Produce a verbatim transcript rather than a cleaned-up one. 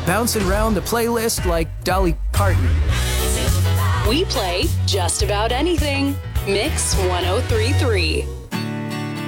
bouncing around the playlist like Dolly Parton. We play just about anything. Mix one oh three point three.